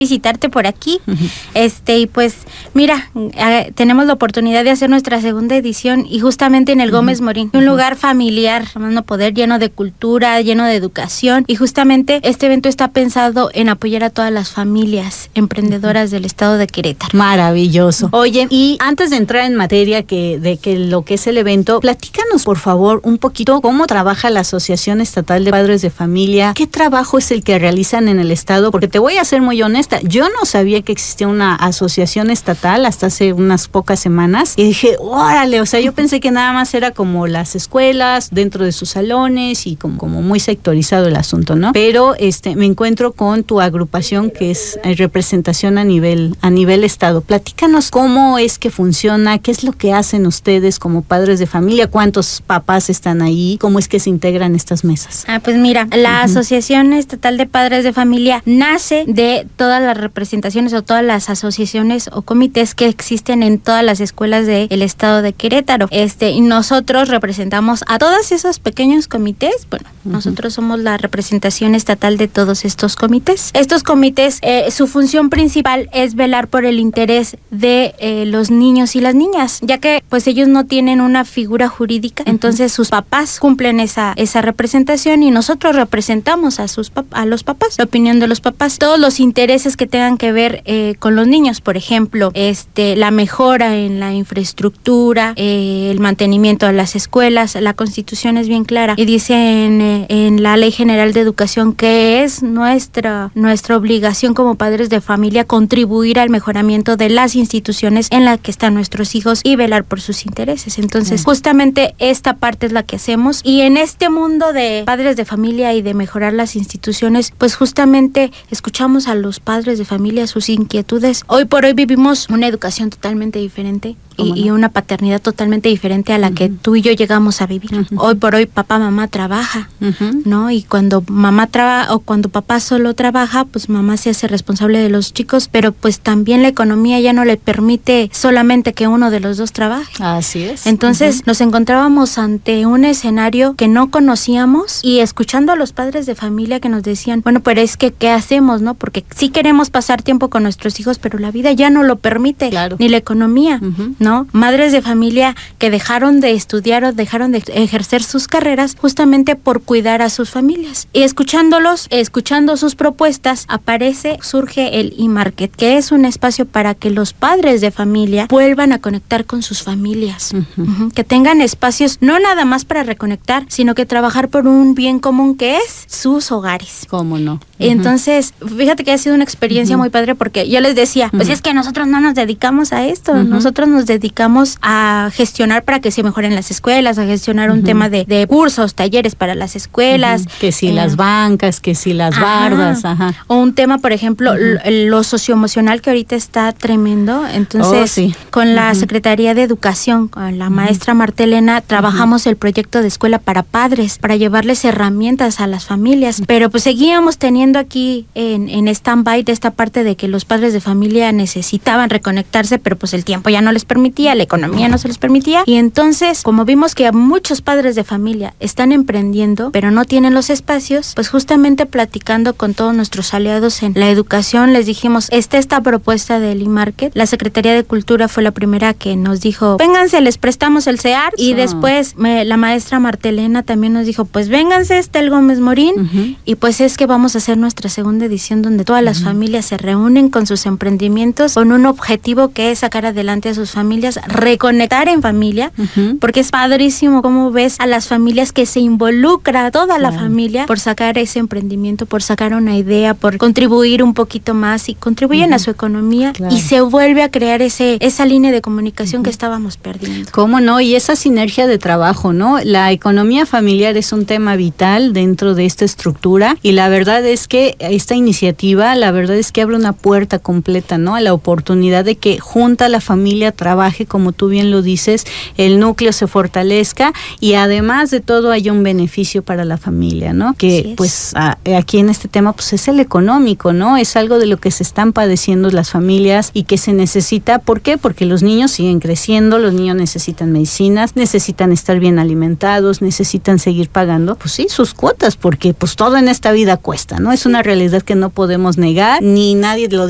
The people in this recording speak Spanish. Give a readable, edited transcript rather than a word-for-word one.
visitarte por aquí. Y pues mira, tenemos la oportunidad de hacer nuestra segunda edición y justamente en el Gómez Morín, un lugar familiar, no poder, lleno de cultura, lleno de educación, y justamente este evento está pensado en apoyar a todas las familias emprendedoras del estado de Querétaro. Maravilloso. Oye, y antes de entrar en materia de lo que es el evento, platícanos por favor un poquito cómo trabaja la Asociación Estatal de Padres de Familia, qué trabajo es el que realizan en el estado, porque te voy a ser muy honesta, yo no sabía que existía una asociación estatal hasta hace unas pocas semanas y dije, órale, o sea, yo pensé que nada más era como las escuelas dentro de sus salones y como muy sectorizado el asunto, ¿no? Pero me encuentro con tu agrupación que es representación a nivel estado. Platícanos cómo es que funciona, qué es lo que hacen ustedes como padres de familia, cuántos papás están ahí, cómo es que se integran estas mesas. Pues mira, la Asociación Estatal de Padres de Familia nace de todas las representaciones o todas las asociaciones o comités que existen en todas las escuelas del estado de Querétaro. Y nosotros representamos a todos esos pequeños comités. Bueno, nosotros somos la representación estatal de todos estos comités. Estos comités, su función principal es velar por el interés de los niños y las niñas, ya que pues ellos no tienen una figura jurídica, entonces sus papás cumplen esa representación y nosotros representamos a los papás, la opinión de los papás, todos los intereses que tengan que ver con los niños, por ejemplo, la mejora en la infraestructura, el mantenimiento de las escuelas. La Constitución es bien clara y dice en la Ley General de Educación que es nuestra obligación como padres de familia contribuir al mejoramiento de las instituciones en las que están nuestros hijos y velar por sus intereses. Entonces, justamente esta parte es la que hacemos, y en este mundo de padres de familia y de mejorar las instituciones, pues justamente escuchamos a los padres de familia, sus inquietudes. Hoy por hoy vivimos una educación totalmente diferente y una paternidad totalmente diferente a la que tú y yo llegamos a vivir. Hoy por hoy papá, mamá trabaja, ¿no? Y cuando mamá trabaja o cuando papá solo trabaja, pues mamá se hace responsable de los chicos, pero pues también la economía ya no le permite solamente que uno de los dos trabaje. Así es. Entonces nos encontrábamos ante un escenario que no conocíamos y escuchando a los padres de familia que nos decían, bueno, pero es que ¿qué hacemos, no? Porque sí queremos pasar tiempo con nuestros hijos, pero la vida ya no lo permite, claro, ni la economía, ¿no? Madres de familia que dejaron de estudiar o dejaron de ejercer sus carreras justamente por cuidar a sus familias. Y escuchando sus propuestas, surge el e-market, que es un espacio para que los padres de familia vuelvan a conectar con sus familias, que tengan espacios no nada más para reconectar, sino que trabajar por un bien común que es sus hogares. ¿Cómo no? Entonces, fíjate que ha sido una experiencia muy padre porque yo les decía, pues es que nosotros no nos dedicamos a esto, nosotros nos dedicamos a gestionar para que se mejoren las escuelas, a gestionar un tema de cursos, talleres para las escuelas. Que si las bancas, que si las bardas. O un tema, por ejemplo, lo socioemocional que ahorita está tremendo. Entonces, con la Secretaría de Educación, con la maestra Marta Elena, trabajamos el proyecto de escuela para padres, para llevarles herramientas a las familias. Pero pues seguíamos teniendo aquí en stand-by de esta parte de que los padres de familia necesitaban reconectarse, pero pues el tiempo ya no les permitía, la economía no se les permitía. Y entonces, como vimos que muchos padres de familia están emprendiendo, pero no tienen los espacios, pues justamente platicando con todos nuestros aliados en la educación, les dijimos, esta propuesta del e-market. La Secretaría de Cultura fue la primera que nos dijo, vénganse, les prestamos el CEAR. Y después la maestra Marta Elena también nos dijo, pues vénganse, está el Gómez Morín. Y pues es que vamos a hacer nuestra segunda edición donde todas las familias se reúnen con sus emprendimientos con un objetivo que es sacar adelante a sus familias, reconectar en familia, porque es padrísimo cómo ves a las familias que se involucra toda la familia por sacar ese emprendimiento, por sacar una idea, por contribuir un poquito más y contribuyen a su economía y se vuelve a crear esa línea de comunicación que estábamos perdiendo. ¿Cómo no? Y esa sinergia de trabajo, ¿no? La economía familiar es un tema vital dentro de esta estructura y la verdad es que esta iniciativa, la verdad es que abre una puerta completa, ¿no? A la oportunidad de que junta la familia trabaje, como tú bien lo dices, el núcleo se fortalezca y además de todo haya un beneficio para la familia, ¿no? Que pues aquí en este tema pues es el económico, ¿no? Es algo de lo que se están padeciendo las familias y que se necesita. ¿Por qué? Porque los niños siguen creciendo, los niños necesitan medicinas, necesitan estar bien alimentados, necesitan seguir pagando, pues sí, sus cuotas, porque pues todo en esta vida cuesta, ¿no? Es una realidad que no podemos negar, ni nadie lo